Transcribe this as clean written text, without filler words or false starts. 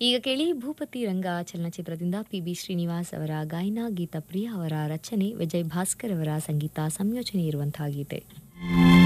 ಈಗ ಕೇಳಿ ಭೂಪತಿ ರಂಗ ಚಲನಚಿತ್ರದಿಂದ ಪಿ.ಬಿ. ಶ್ರೀನಿವಾಸ್ ಅವರ ಗಾಯನ, ಗೀತಾ ಪ್ರಿಯಾ ಅವರ ರಚನೆ, ವಿಜಯ್ ಭಾಸ್ಕರ್ ಅವರ ಸಂಗೀತ ಸಂಯೋಜನೆ ಇರುವಂತಹ ಗೀತೆ.